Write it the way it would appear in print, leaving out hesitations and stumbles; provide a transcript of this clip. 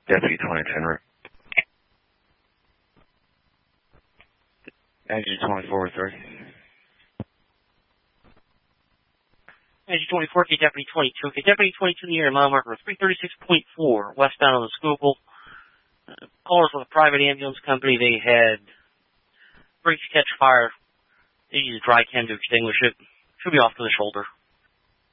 Deputy 2010, Rick. Engine 24 30. Engine 24, okay, Deputy 22. Okay, Deputy 22 in the air, mile marker 336.4, westbound of the Schuylkill. Callers with a private ambulance company. They had brakes catch fire. They used a dry chem to extinguish it. Should be off to the shoulder.